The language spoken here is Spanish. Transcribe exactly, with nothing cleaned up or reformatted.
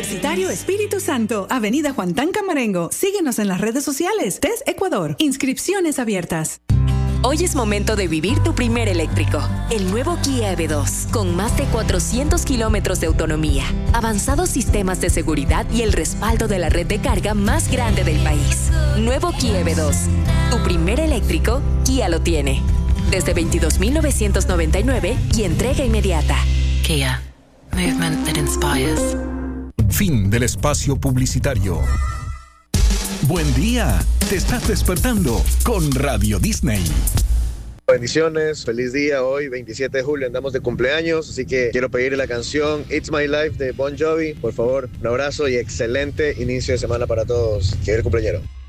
Universitario Espíritu Santo, Avenida Juan Tan Camarengo. Síguenos en las redes sociales. T E S Ecuador. Inscripciones abiertas. Hoy es momento de vivir tu primer eléctrico. El nuevo Kia E V dos, con más de cuatrocientos kilómetros de autonomía, avanzados sistemas de seguridad y el respaldo de la red de carga más grande del país. Nuevo Kia E V dos. Tu primer eléctrico, Kia lo tiene. Desde veintidós mil novecientos noventa y nueve y entrega inmediata. Kia. Movement that inspires. Fin del espacio publicitario. Buen día, te estás despertando con Radio Disney. Bendiciones, feliz día, hoy veintisiete de julio andamos de cumpleaños, así que quiero pedirle la canción It's My Life de Bon Jovi, por favor, un abrazo y excelente inicio de semana para todos. Que viva el cumpleañero.